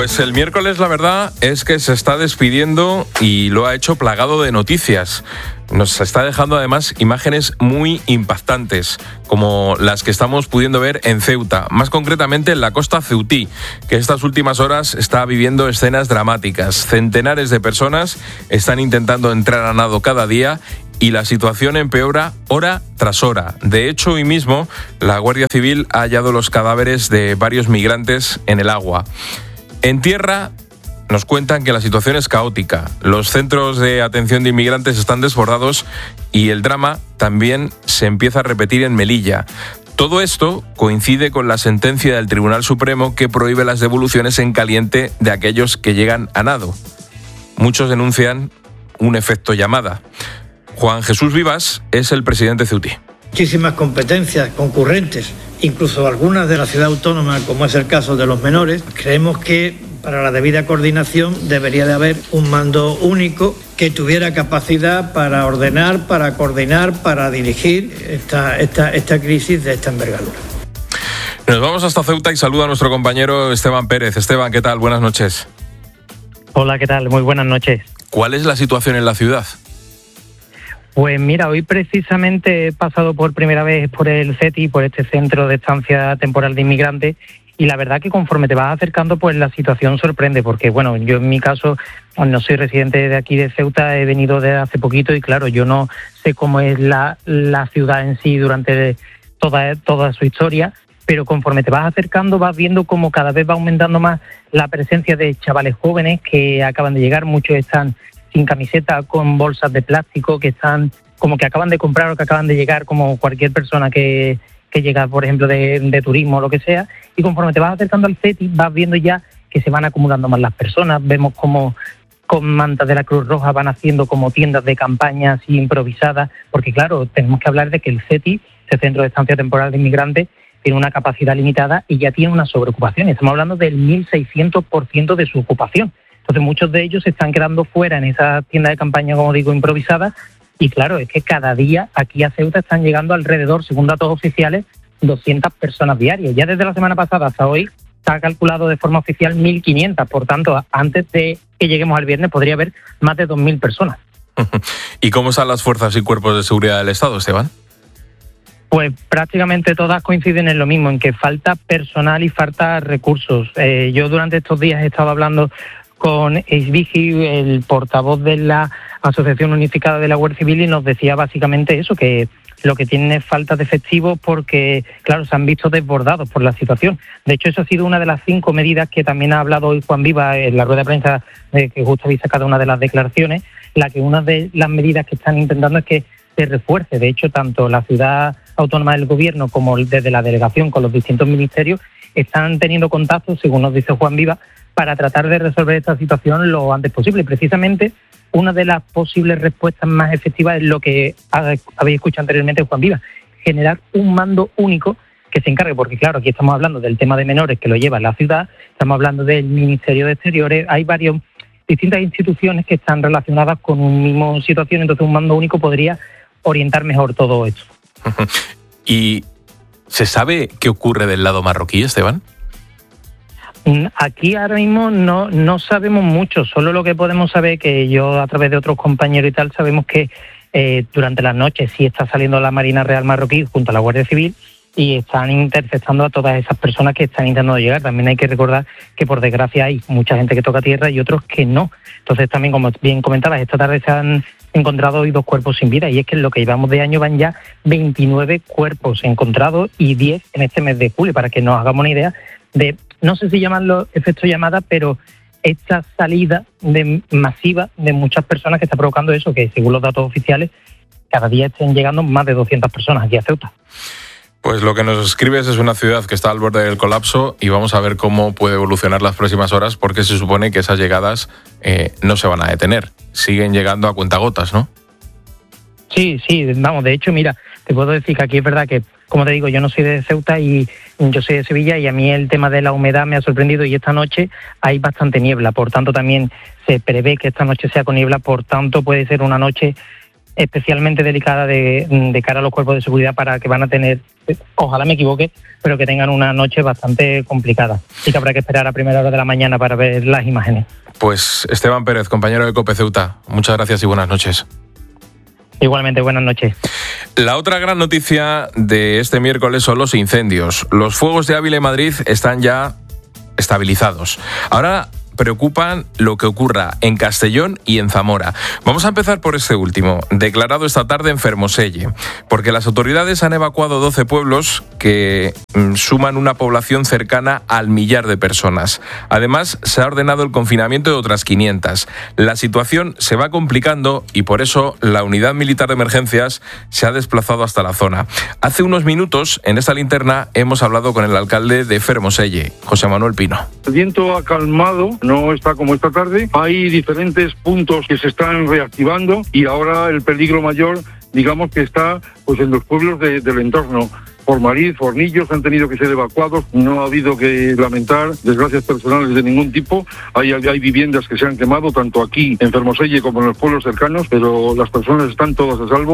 Pues el miércoles la verdad es que se está despidiendo y lo ha hecho plagado de noticias. Nos está dejando además imágenes muy impactantes, como las que estamos pudiendo ver en Ceuta, más concretamente en la costa ceutí, que estas últimas horas está viviendo escenas dramáticas. Centenares de personas están intentando entrar a nado cada día y la situación empeora hora tras hora. De hecho, hoy mismo la Guardia Civil ha hallado los cadáveres de varios migrantes en el agua. En tierra nos cuentan que la situación es caótica. Los centros de atención de inmigrantes están desbordados y el drama también se empieza a repetir en Melilla. Todo esto coincide con la sentencia del Tribunal Supremo que prohíbe las devoluciones en caliente de aquellos que llegan a nado. Muchos denuncian un efecto llamada. Juan Jesús Vivas es el presidente ceutí. Muchísimas competencias concurrentes, incluso algunas de la ciudad autónoma, como es el caso de los menores. Creemos que para la debida coordinación debería de haber un mando único que tuviera capacidad para ordenar, para coordinar, para dirigir esta crisis de esta envergadura. Nos vamos hasta Ceuta y saluda a nuestro compañero Esteban Pérez. Esteban, ¿qué tal? Buenas noches. Hola, ¿qué tal? Muy buenas noches. ¿Cuál es la situación en la ciudad? Pues mira, hoy precisamente he pasado por primera vez por el CETI, por este Centro de Estancia Temporal de Inmigrantes, y la verdad que conforme te vas acercando, pues la situación sorprende, porque bueno, yo en mi caso no soy residente de aquí de Ceuta, he venido de hace poquito y claro, yo no sé cómo es la ciudad en sí durante toda su historia, pero conforme te vas acercando vas viendo como cada vez va aumentando más la presencia de chavales jóvenes que acaban de llegar, muchos están sin camiseta, con bolsas de plástico, que están como que acaban de comprar o que acaban de llegar, como cualquier persona que llega, por ejemplo, de turismo o lo que sea, y conforme te vas acercando al CETI vas viendo ya que se van acumulando más las personas, vemos como con mantas de la Cruz Roja van haciendo como tiendas de campaña así improvisadas, porque claro, tenemos que hablar de que el CETI, este Centro de Estancia Temporal de Inmigrantes, tiene una capacidad limitada y ya tiene una sobreocupación, estamos hablando del 1.600% de su ocupación. Entonces muchos de ellos se están quedando fuera en esa tienda de campaña, como digo, improvisada. Y claro, es que cada día aquí a Ceuta están llegando alrededor, según datos oficiales, 200 personas diarias. Ya desde la semana pasada hasta hoy se ha calculado de forma oficial 1.500. Por tanto, antes de que lleguemos al viernes podría haber más de 2.000 personas. ¿Y cómo están las fuerzas y cuerpos de seguridad del Estado, Esteban? Pues prácticamente todas coinciden en lo mismo, en que falta personal y falta recursos. Yo durante estos días he estado hablando con Eisvigi, el portavoz de la Asociación Unificada de la Guardia Civil, y nos decía básicamente eso, que lo que tiene es falta de efectivos porque, claro, se han visto desbordados por la situación. De hecho, eso ha sido una de las 5 medidas que también ha hablado hoy Juan Viva en la rueda de prensa, que justo habéis sacado una de las declaraciones, una de las medidas que están intentando es que se refuerce. De hecho, tanto la ciudad autónoma del gobierno como desde la delegación con los distintos ministerios están teniendo contacto, según nos dice Juan Viva, para tratar de resolver esta situación lo antes posible. Precisamente, una de las posibles respuestas más efectivas es lo que habéis escuchado anteriormente, Juan Viva, generar un mando único que se encargue, porque claro, aquí estamos hablando del tema de menores que lo lleva la ciudad, estamos hablando del Ministerio de Exteriores, hay distintas instituciones que están relacionadas con una misma situación, entonces un mando único podría orientar mejor todo esto. ¿Y se sabe qué ocurre del lado marroquí, Esteban? Aquí ahora mismo no sabemos mucho, solo lo que podemos saber, que yo a través de otros compañeros y tal, sabemos que durante las noches sí está saliendo la Marina Real marroquí junto a la Guardia Civil y están interceptando a todas esas personas que están intentando llegar. También hay que recordar que por desgracia hay mucha gente que toca tierra y otros que no. Entonces también, como bien comentabas, esta tarde se han encontrado hoy 2 cuerpos sin vida, y es que en lo que llevamos de año van ya 29 cuerpos encontrados y 10 en este mes de julio, para que nos hagamos una idea de, no sé si llamarlo efecto llamada, pero esta salida masiva de muchas personas que está provocando eso, que según los datos oficiales cada día estén llegando más de 200 personas aquí a Ceuta. Pues lo que nos escribes es una ciudad que está al borde del colapso y vamos a ver cómo puede evolucionar las próximas horas, porque se supone que esas llegadas no se van a detener. Siguen llegando a cuentagotas, ¿no? Sí, vamos, de hecho, mira, te puedo decir que aquí es verdad que, como te digo, yo no soy de Ceuta y yo soy de Sevilla, y a mí el tema de la humedad me ha sorprendido, y esta noche hay bastante niebla, por tanto también se prevé que esta noche sea con niebla, por tanto puede ser una noche especialmente delicada de cara a los cuerpos de seguridad, para que van a tener, ojalá me equivoque, pero que tengan una noche bastante complicada y que habrá que esperar a primera hora de la mañana para ver las imágenes. Pues Esteban Pérez, compañero de COPE Ceuta, muchas gracias y buenas noches. Igualmente, buenas noches. La otra gran noticia de este miércoles son los incendios. Los fuegos de Ávila y Madrid están ya estabilizados. Ahora preocupan lo que ocurra en Castellón y en Zamora. Vamos a empezar por este último, declarado esta tarde en Fermoselle, porque las autoridades han evacuado 12 pueblos que suman una población cercana al 1.000.000 de personas. Además, se ha ordenado el confinamiento de otras 500. La situación se va complicando y por eso la Unidad Militar de Emergencias se ha desplazado hasta la zona. Hace unos minutos, en esta linterna, hemos hablado con el alcalde de Fermoselle, José Manuel Pino. El viento ha calmado, no está como esta tarde. Hay diferentes puntos que se están reactivando y ahora el peligro mayor, digamos que está pues en los pueblos del entorno. Pormariz, Fornillos han tenido que ser evacuados, no ha habido que lamentar desgracias personales de ningún tipo. Hay viviendas que se han quemado, tanto aquí en Fermoselle como en los pueblos cercanos, pero las personas están todas a salvo.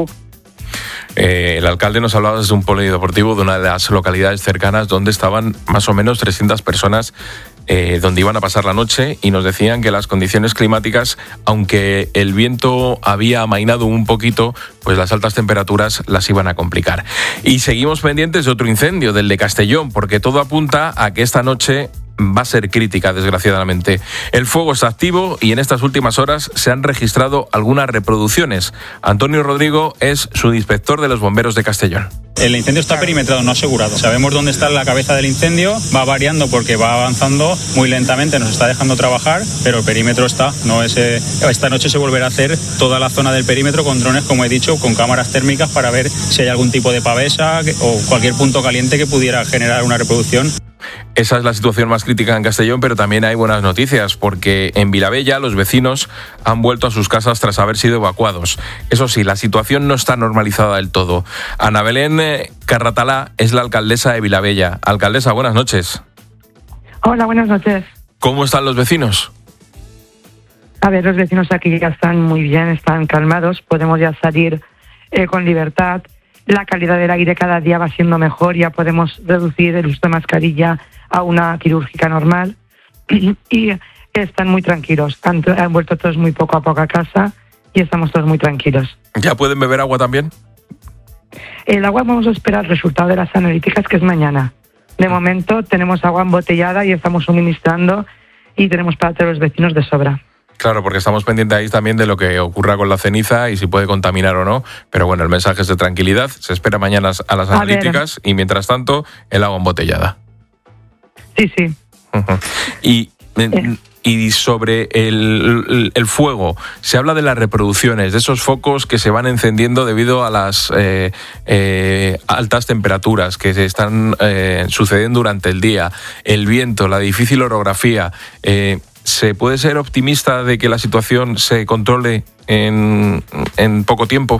El alcalde nos hablaba desde un polideportivo de una de las localidades cercanas donde estaban más o menos 300 personas donde iban a pasar la noche, y nos decían que las condiciones climáticas, aunque el viento había amainado un poquito, pues las altas temperaturas las iban a complicar. Y seguimos pendientes de otro incendio, del de Castellón, porque todo apunta a que esta noche va a ser crítica, desgraciadamente. El fuego está activo y en estas últimas horas se han registrado algunas reproducciones. Antonio Rodrigo es subinspector de los bomberos de Castellón. El incendio está perimetrado, no asegurado. Sabemos dónde está la cabeza del incendio, va variando porque va avanzando muy lentamente, nos está dejando trabajar, pero el perímetro está. Esta noche se volverá a hacer toda la zona del perímetro con drones, como he dicho, con cámaras térmicas para ver si hay algún tipo de pavesa o cualquier punto caliente que pudiera generar una reproducción. Esa es la situación más crítica en Castellón, pero también hay buenas noticias, porque en Vilabella los vecinos han vuelto a sus casas tras haber sido evacuados. Eso sí, la situación no está normalizada del todo. Ana Belén Carratalá es la alcaldesa de Vilabella. Alcaldesa, buenas noches. Hola, buenas noches. ¿Cómo están los vecinos? A ver, los vecinos aquí ya están muy bien, están calmados, podemos ya salir con libertad. La calidad del aire cada día va siendo mejor, ya podemos reducir el uso de mascarilla a una quirúrgica normal y están muy tranquilos. Han vuelto todos muy poco a poco a casa y estamos todos muy tranquilos. ¿Ya pueden beber agua también? El agua vamos a esperar el resultado de las analíticas, que es mañana. De momento tenemos agua embotellada y estamos suministrando y tenemos para todos los vecinos de sobra. Claro, porque estamos pendientes ahí también de lo que ocurra con la ceniza y si puede contaminar o no. Pero bueno, el mensaje es de tranquilidad. Se espera mañana a las analíticas y mientras tanto el agua embotellada. Sí, sí. Y sobre el fuego, se habla de las reproducciones, de esos focos que se van encendiendo debido a las altas temperaturas que se están sucediendo durante el día, el viento, la difícil orografía. ¿Se puede ser optimista de que la situación se controle en poco tiempo?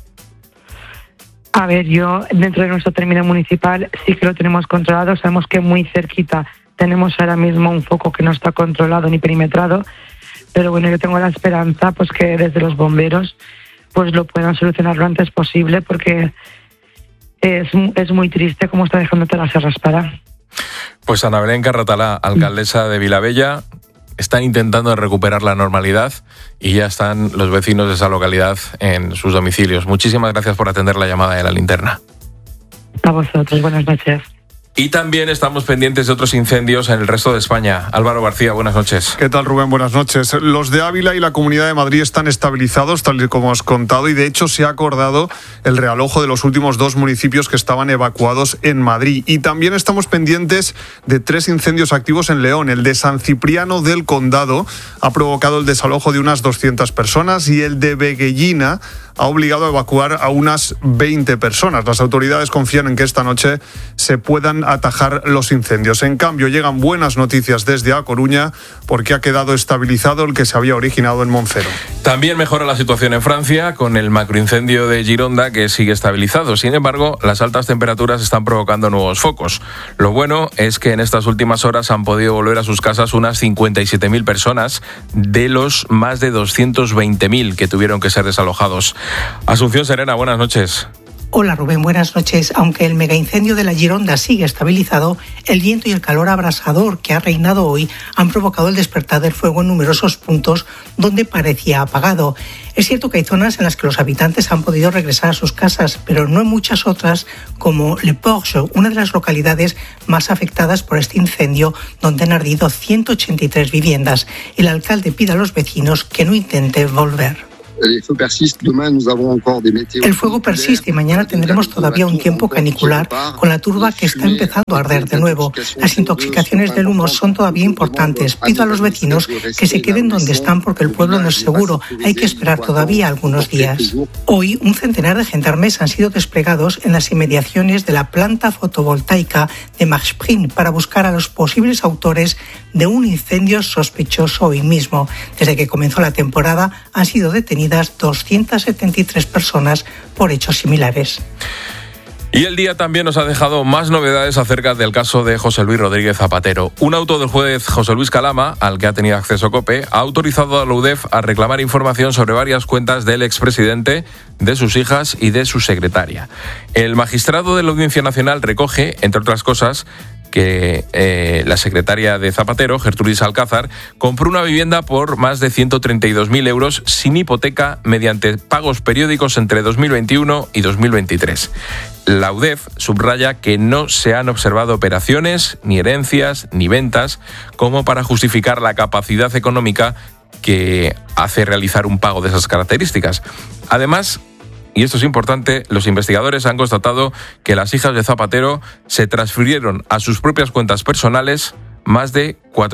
A ver, yo dentro de nuestro término municipal sí que lo tenemos controlado. Sabemos que muy cerquita tenemos ahora mismo un foco que no está controlado ni perimetrado, pero bueno, yo tengo la esperanza pues que desde los bomberos pues lo puedan solucionar lo antes posible, porque es muy triste cómo está dejando toda la Serra Espada. Pues Ana Belén Carratalá, alcaldesa de Vilabella. Están intentando recuperar la normalidad y ya están los vecinos de esa localidad en sus domicilios. Muchísimas gracias por atender la llamada de la linterna. A vosotros, buenas noches. Y también estamos pendientes de otros incendios en el resto de España. Álvaro García, buenas noches. ¿Qué tal, Rubén? Buenas noches. Los de Ávila y la Comunidad de Madrid están estabilizados, tal y como has contado, y de hecho se ha acordado el realojo de los últimos 2 municipios que estaban evacuados en Madrid. Y también estamos pendientes de 3 incendios activos en León. El de San Cipriano del Condado ha provocado el desalojo de unas 200 personas y el de Veguellina ha obligado a evacuar a unas 20 personas. Las autoridades confían en que esta noche se puedan atajar los incendios. En cambio, llegan buenas noticias desde A Coruña, porque ha quedado estabilizado el que se había originado en Monfero. También mejora la situación en Francia con el macroincendio de Gironda, que sigue estabilizado. Sin embargo, las altas temperaturas están provocando nuevos focos. Lo bueno es que en estas últimas horas han podido volver a sus casas unas 57.000 personas de los más de 220.000 que tuvieron que ser desalojados. Asunción Serena, buenas noches. Hola Rubén, buenas noches. Aunque el megaincendio de la Gironda sigue estabilizado, el viento y el calor abrasador que ha reinado hoy han provocado el despertar del fuego en numerosos puntos donde parecía apagado. Es cierto que hay zonas en las que los habitantes han podido regresar a sus casas, pero no en muchas otras, como Le Porche, una de las localidades más afectadas por este incendio, donde han ardido 183 viviendas. El alcalde pide a los vecinos que no intenten volver. El fuego persiste y mañana tendremos todavía un tiempo canicular con la turba que está empezando a arder de nuevo. Las intoxicaciones del humo son todavía importantes. Pido a los vecinos que se queden donde están porque el pueblo no es seguro. Hay que esperar todavía algunos días. Hoy, un centenar de gendarmes han sido desplegados en las inmediaciones de la planta fotovoltaica de Marsprin para buscar a los posibles autores de un incendio sospechoso hoy mismo. Desde que comenzó la temporada han sido detenidos 273 personas por hechos similares. Y el día también nos ha dejado más novedades acerca del caso de José Luis Rodríguez Zapatero. Un auto del juez José Luis Calama, al que ha tenido acceso COPE, ha autorizado a la UDEF a reclamar información sobre varias cuentas del expresidente, de sus hijas y de su secretaria. El magistrado de la Audiencia Nacional recoge, entre otras cosas, que la secretaria de Zapatero, Gertrudis Alcázar, compró una vivienda por más de 132.000 euros sin hipoteca mediante pagos periódicos entre 2021 y 2023. La UDEF subraya que no se han observado operaciones, ni herencias, ni ventas, como para justificar la capacidad económica que hace realizar un pago de esas características. Además, y esto es importante, los investigadores han constatado que las hijas de Zapatero se transfirieron a sus propias cuentas personales más de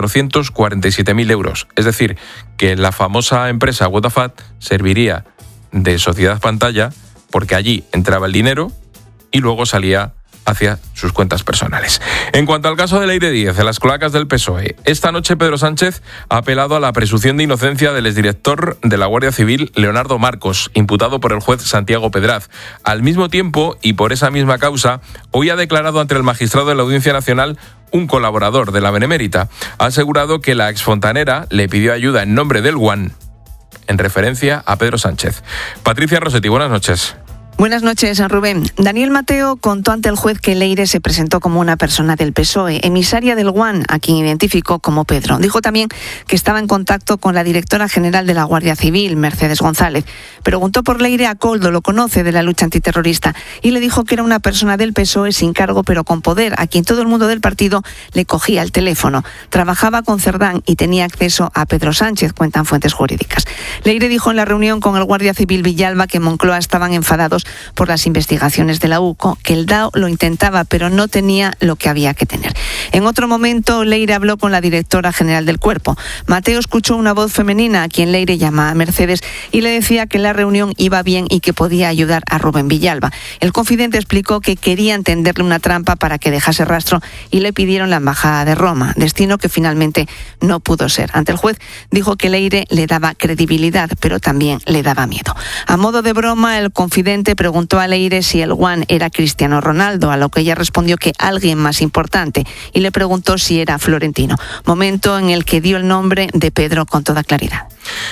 447.000 euros. Es decir, que la famosa empresa Wotafat serviría de sociedad pantalla porque allí entraba el dinero y luego salía hacia sus cuentas personales. En cuanto al caso de Leire Díez, de las cloacas del PSOE, esta noche Pedro Sánchez ha apelado a la presunción de inocencia del exdirector de la Guardia Civil, Leonardo Marcos, imputado por el juez Santiago Pedraz. Al mismo tiempo, y por esa misma causa, hoy ha declarado ante el magistrado de la Audiencia Nacional un colaborador de la Benemérita. Ha asegurado que la exfontanera le pidió ayuda en nombre del GUAN, en referencia a Pedro Sánchez. Patricia Rossetti, buenas noches. Buenas noches, Rubén. Daniel Mateo contó ante el juez que Leire se presentó como una persona del PSOE, emisaria del GUAN, a quien identificó como Pedro. Dijo también que estaba en contacto con la directora general de la Guardia Civil, Mercedes González. Preguntó por Leire a Koldo, lo conoce, de la lucha antiterrorista, y le dijo que era una persona del PSOE sin cargo pero con poder, a quien todo el mundo del partido le cogía el teléfono. Trabajaba con Cerdán y tenía acceso a Pedro Sánchez, cuentan fuentes jurídicas. Leire dijo en la reunión con el Guardia Civil Villalba que en Moncloa estaban enfadados por las investigaciones de la UCO, que el DAO lo intentaba pero no tenía lo que había que tener. En otro momento, Leire habló con la directora general del Cuerpo. Mateo escuchó una voz femenina, a quien Leire llama Mercedes, y le decía que la reunión iba bien y que podía ayudar a Rubén Villalba. El confidente explicó que querían tenderle una trampa para que dejase rastro y le pidieron la embajada de Roma, destino que finalmente no pudo ser. Ante el juez dijo que Leire le daba credibilidad, pero también le daba miedo. A modo de broma, el confidente preguntó a Leire si el GUAN era Cristiano Ronaldo, a lo que ella respondió que alguien más importante, y le preguntó si era Florentino, momento en el que dio el nombre de Pedro con toda claridad.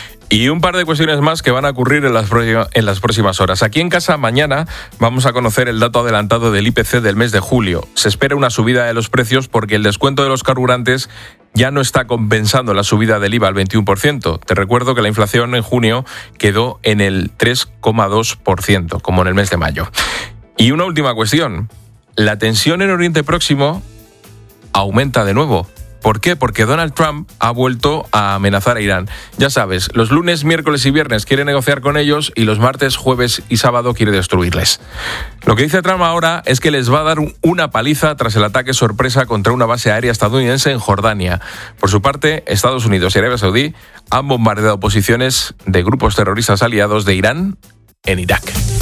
Y un par de cuestiones más que van a ocurrir en las próximas horas. Aquí en casa mañana vamos a conocer el dato adelantado del IPC del mes de julio. Se espera una subida de los precios porque el descuento de los carburantes ya no está compensando la subida del IVA al 21%. Te recuerdo que la inflación en junio quedó en el 3,2%, como en el mes de mayo. Y una última cuestión. La tensión en Oriente Próximo aumenta de nuevo. ¿Por qué? Porque Donald Trump ha vuelto a amenazar a Irán. Ya sabes, los lunes, miércoles y viernes quiere negociar con ellos y los martes, jueves y sábado quiere destruirles. Lo que dice Trump ahora es que les va a dar una paliza tras el ataque sorpresa contra una base aérea estadounidense en Jordania. Por su parte, Estados Unidos y Arabia Saudí han bombardeado posiciones de grupos terroristas aliados de Irán en Irak.